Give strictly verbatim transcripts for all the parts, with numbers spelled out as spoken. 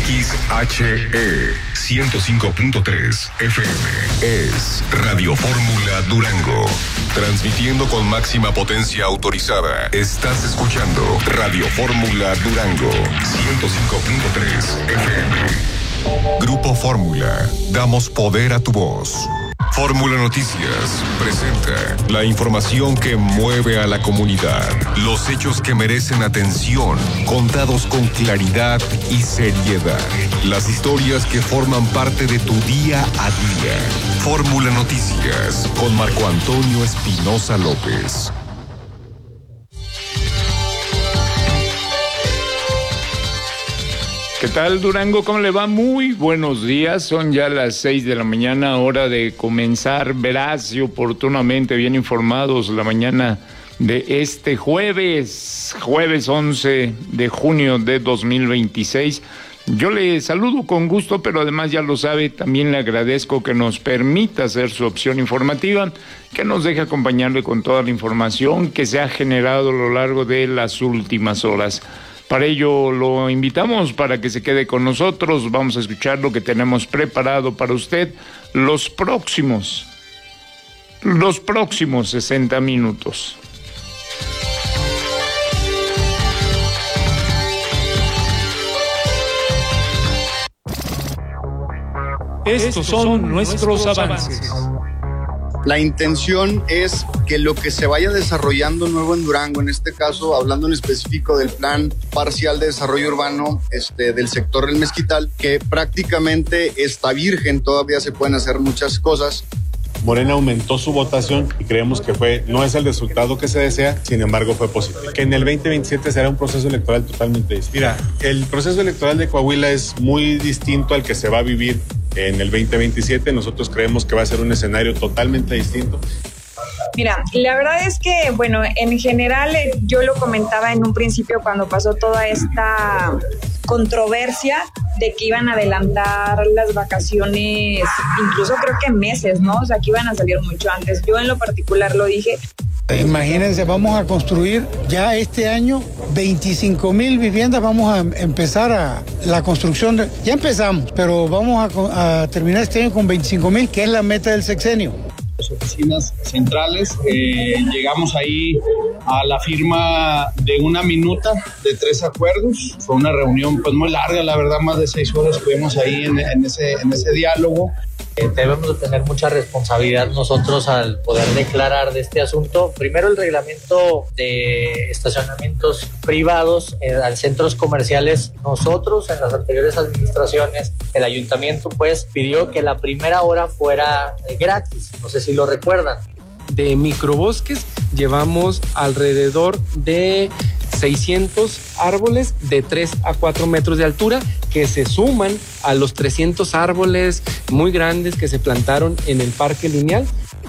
X H E ciento cinco punto tres F M es Radio Fórmula Durango. Transmitiendo con máxima potencia autorizada. Estás escuchando Radio Fórmula Durango ciento cinco punto tres F M. Grupo Fórmula. Damos poder a tu voz. Fórmula Noticias presenta la información que mueve a la comunidad, los hechos que merecen atención, contados con claridad y seriedad, las historias que forman parte de tu día a día. Fórmula Noticias con Marco Antonio Espinosa López. ¿Qué tal, Durango? ¿Cómo le va? Muy buenos días. Son ya las seis de la mañana, hora de comenzar veraz y oportunamente bien informados la mañana de este jueves, jueves once de junio de dos mil veintiséis. Yo le saludo con gusto, pero además ya lo sabe, también le agradezco que nos permita hacer su opción informativa, que nos deje acompañarle con toda la información que se ha generado a lo largo de las últimas horas. Para ello lo invitamos para que se quede con nosotros. Vamos a escuchar lo que tenemos preparado para usted los próximos, los próximos sesenta minutos. Estos son nuestros avances. La intención es que lo que se vaya desarrollando nuevo en Durango, en este caso hablando en específico del plan parcial de desarrollo urbano este, del sector del Mezquital, que prácticamente está virgen, todavía se pueden hacer muchas cosas. Morena aumentó su votación y creemos que fue, no es el resultado que se desea, sin embargo fue positivo. Que en el veinte veintisiete será un proceso electoral totalmente distinto. Mira, el proceso electoral de Coahuila es muy distinto al que se va a vivir en el veinte veintisiete. Nosotros creemos que va a ser un escenario totalmente distinto. Mira, la verdad es que, bueno, en general yo lo comentaba en un principio cuando pasó toda esta controversia de que iban a adelantar las vacaciones, incluso creo que meses, ¿no? O sea, que iban a salir mucho antes. Yo en lo particular lo dije. Imagínense, vamos a construir ya este año veinticinco mil viviendas, vamos a empezar a la construcción, de, ya empezamos, pero vamos a, a terminar este año con veinticinco mil, que es la meta del sexenio. Las oficinas centrales, eh, llegamos ahí a la firma de una minuta de tres acuerdos. Fue una reunión pues muy larga, la verdad, más de seis horas estuvimos ahí en, en, ese, en ese diálogo. Eh, debemos de tener mucha responsabilidad nosotros al poder declarar de este asunto. Primero, el reglamento de estacionamientos privados en eh, centros comerciales. Nosotros en las anteriores administraciones, el ayuntamiento pues pidió que la primera hora fuera eh, gratis. No sé si lo recuerdan. De microbosques llevamos alrededor de seiscientos árboles de tres a cuatro metros de altura que se suman a los trescientos árboles muy grandes que se plantaron en el Parque Lineal.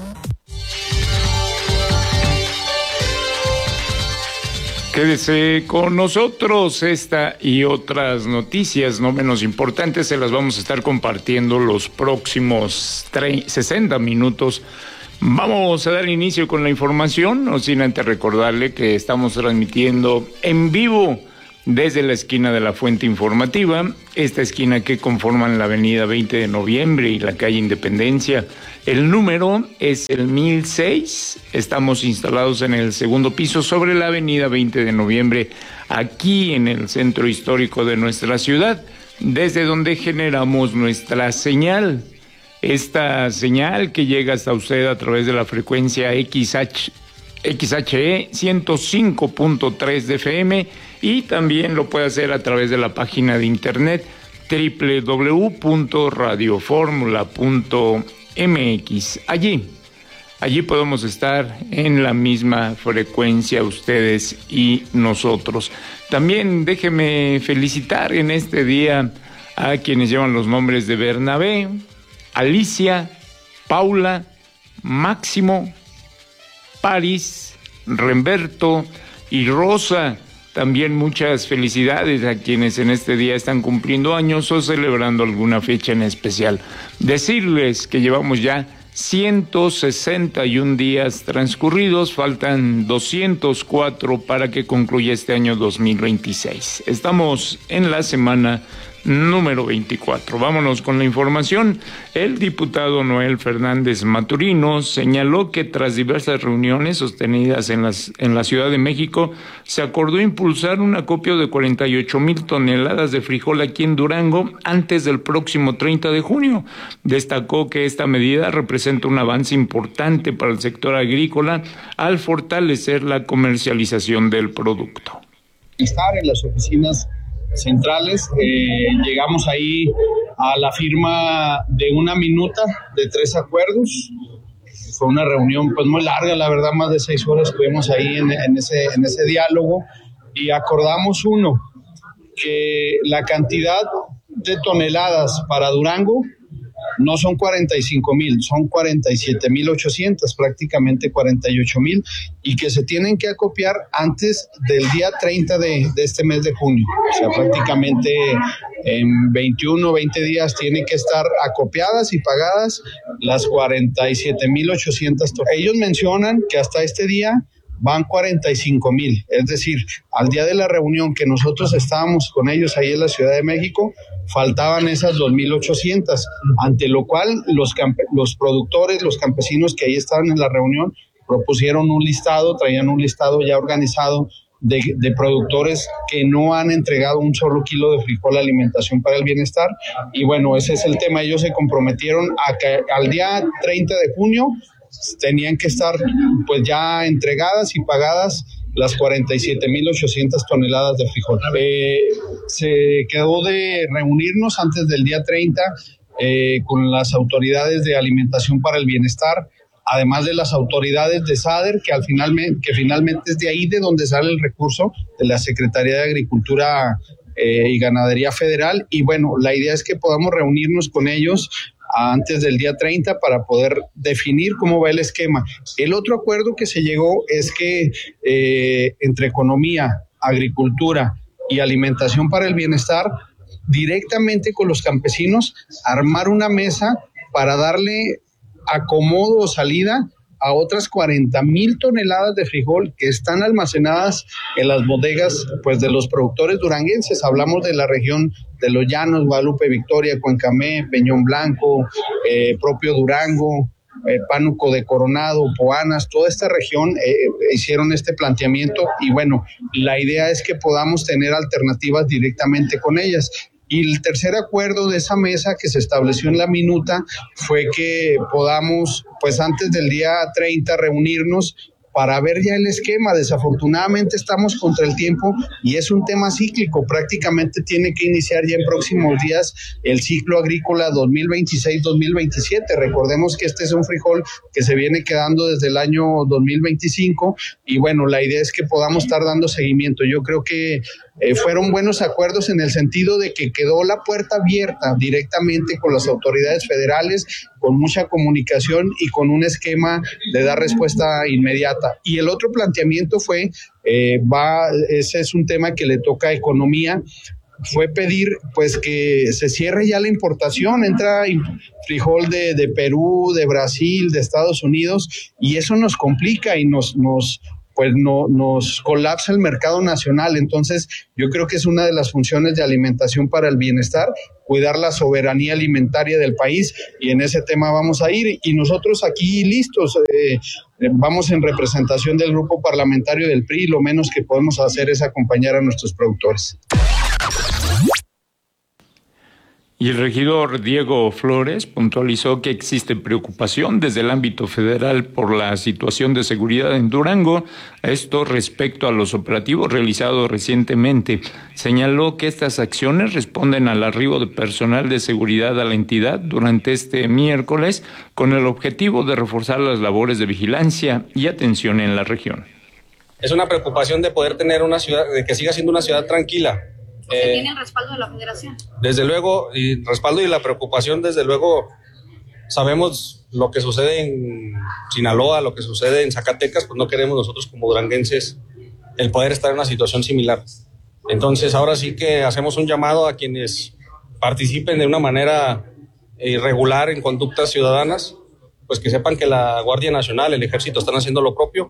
Quédese con nosotros. Esta y otras noticias no menos importantes se las vamos a estar compartiendo los próximos sesenta minutos. Vamos a dar inicio con la información, no sin antes recordarle que estamos transmitiendo en vivo desde la esquina de la Fuente Informativa, esta esquina que conforman la avenida veinte de noviembre y la calle Independencia. El número es el mil seis, estamos instalados en el segundo piso sobre la avenida veinte de noviembre, aquí en el centro histórico de nuestra ciudad, desde donde generamos nuestra señal. Esta señal que llega hasta usted a través de la frecuencia X H E ciento cinco punto tres de F M y también lo puede hacer a través de la página de internet doble u doble u doble u punto radio fórmula punto m x. Allí, allí podemos estar en la misma frecuencia ustedes y nosotros. También déjeme felicitar en este día a quienes llevan los nombres de Bernabé, Alicia, Paula, Máximo, París, Remberto y Rosa. También muchas felicidades a quienes en este día están cumpliendo años o celebrando alguna fecha en especial. Decirles que llevamos ya ciento sesenta y un días transcurridos, faltan doscientos cuatro para que concluya este año dos mil veintiséis. Estamos en la semana número veinticuatro. Vámonos con la información. El diputado Noel Fernández Maturino señaló que tras diversas reuniones sostenidas en, las, en la Ciudad de México, se acordó impulsar un acopio de cuarenta y ocho mil toneladas de frijol aquí en Durango antes del próximo treinta de junio. Destacó que esta medida representa un avance importante para el sector agrícola al fortalecer la comercialización del producto. Estar en las oficinas centrales, eh, llegamos ahí a la firma de una minuta de tres acuerdos. Fue una reunión pues muy larga, la verdad, más de seis horas estuvimos ahí en, en, ese, en ese diálogo y acordamos uno, que la cantidad de toneladas para Durango no son cuarenta y cinco mil, son cuarenta y siete mil ochocientos, prácticamente cuarenta y ocho mil, y que se tienen que acopiar antes del día treinta de, de este mes de junio. O sea, prácticamente en veintiuno, veinte días tienen que estar acopiadas y pagadas las cuarenta y siete mil ochocientos. Ellos mencionan que hasta este día van cuarenta y cinco mil, es decir, al día de la reunión que nosotros estábamos con ellos ahí en la Ciudad de México, faltaban esas dos mil ochocientas, ante lo cual los, campe- los productores, los campesinos que ahí estaban en la reunión, propusieron un listado, traían un listado ya organizado de, de productores que no han entregado un solo kilo de frijol a Alimentación para el Bienestar, y bueno, ese es el tema. Ellos se comprometieron a que al día treinta de junio tenían que estar pues ya entregadas y pagadas las cuarenta y siete mil ochocientas toneladas de frijol. Eh, se quedó de reunirnos antes del día treinta eh, con las autoridades de Alimentación para el Bienestar, además de las autoridades de SADER, que al final que finalmente es de ahí de donde sale el recurso de la Secretaría de Agricultura eh, y Ganadería Federal. Y bueno, la idea es que podamos reunirnos con ellos antes del día treinta para poder definir cómo va el esquema. El otro acuerdo que se llegó es que eh, entre Economía, Agricultura y Alimentación para el Bienestar, directamente con los campesinos, armar una mesa para darle acomodo o salida a otras cuarenta mil toneladas de frijol que están almacenadas en las bodegas pues de los productores duranguenses. Hablamos de la región de Los Llanos, Guadalupe Victoria, Cuencamé, Peñón Blanco, eh, propio Durango, eh, Pánuco de Coronado, Poanas, toda esta región eh, hicieron este planteamiento y bueno, la idea es que podamos tener alternativas directamente con ellas. Y el tercer acuerdo de esa mesa que se estableció en la minuta fue que podamos, pues antes del día treinta, reunirnos para ver ya el esquema. Desafortunadamente estamos contra el tiempo y es un tema cíclico. Prácticamente tiene que iniciar ya en próximos días el ciclo agrícola dos mil veintiséis dos mil veintisiete. Recordemos que este es un frijol que se viene quedando desde el año dos mil veinticinco y bueno, la idea es que podamos estar dando seguimiento. Yo creo que eh, fueron buenos acuerdos en el sentido de que quedó la puerta abierta directamente con las autoridades federales, con mucha comunicación y con un esquema de dar respuesta inmediata. Y el otro planteamiento fue, eh, va, ese es un tema que le toca a Economía, fue pedir pues que se cierre ya la importación. Entra frijol de, de Perú, de Brasil, de Estados Unidos, y eso nos complica y nos, nos pues no, nos colapsa el mercado nacional. Entonces yo creo que es una de las funciones de Alimentación para el Bienestar, cuidar la soberanía alimentaria del país, y en ese tema vamos a ir, y nosotros aquí listos, eh, vamos en representación del grupo parlamentario del P R I, lo menos que podemos hacer es acompañar a nuestros productores. Y el regidor Diego Flores puntualizó que existe preocupación desde el ámbito federal por la situación de seguridad en Durango, esto respecto a los operativos realizados recientemente. Señaló que estas acciones responden al arribo de personal de seguridad a la entidad durante este miércoles con el objetivo de reforzar las labores de vigilancia y atención en la región. Es una preocupación de poder tener una ciudad, de que siga siendo una ciudad tranquila. ¿Se eh, tiene el respaldo de la Federación? Desde luego, y el respaldo y la preocupación, desde luego, sabemos lo que sucede en Sinaloa, lo que sucede en Zacatecas, pues no queremos nosotros como duranguenses el poder estar en una situación similar. Entonces, ahora sí que hacemos un llamado a quienes participen de una manera irregular en conductas ciudadanas, pues que sepan que la Guardia Nacional, el Ejército están haciendo lo propio.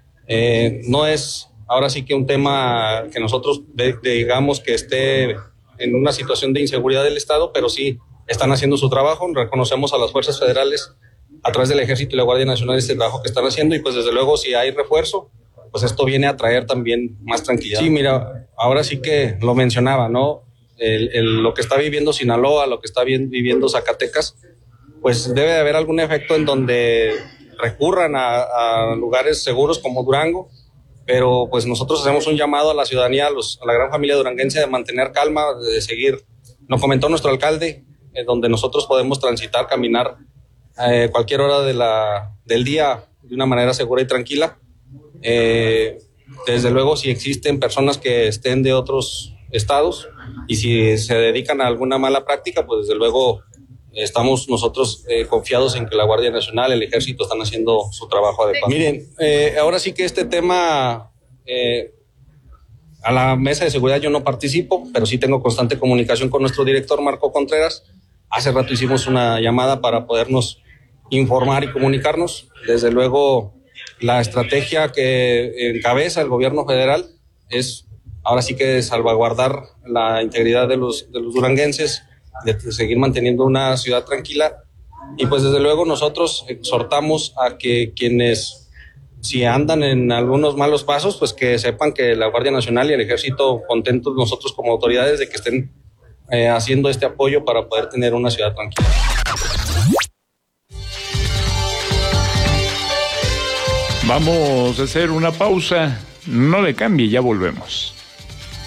Eh, no es... Ahora sí que un tema que nosotros de, de, digamos que esté en una situación de inseguridad del Estado, pero sí están haciendo su trabajo. Reconocemos a las fuerzas federales a través del Ejército y la Guardia Nacional este trabajo que están haciendo, y pues desde luego si hay refuerzo, pues esto viene a traer también más tranquilidad. Sí, mira, ahora sí que lo mencionaba, ¿no? El, el, lo que está viviendo Sinaloa, lo que está bien, viviendo Zacatecas, pues debe de haber algún efecto en donde recurran a, a lugares seguros como Durango, pero pues nosotros hacemos un llamado a la ciudadanía, a, los, a la gran familia duranguense, de mantener calma, de seguir. Nos comentó nuestro alcalde, eh, donde nosotros podemos transitar, caminar eh, cualquier hora de la, del día de una manera segura y tranquila. Eh, desde luego, si existen personas que estén de otros estados y si se dedican a alguna mala práctica, pues desde luego estamos nosotros eh, confiados en que la Guardia Nacional, el Ejército están haciendo su trabajo adecuado. Miren, eh, ahora sí que este tema, eh, a la mesa de seguridad yo no participo, pero sí tengo constante comunicación con nuestro director Marco Contreras. Hace rato hicimos una llamada para podernos informar y comunicarnos. Desde luego, la estrategia que encabeza el gobierno federal es ahora sí que salvaguardar la integridad de los, de los duranguenses, de seguir manteniendo una ciudad tranquila, y pues desde luego nosotros exhortamos a que quienes si andan en algunos malos pasos, pues que sepan que la Guardia Nacional y el Ejército, contentos nosotros como autoridades de que estén eh, haciendo este apoyo para poder tener una ciudad tranquila. Vamos a hacer una pausa, no le cambie, ya volvemos.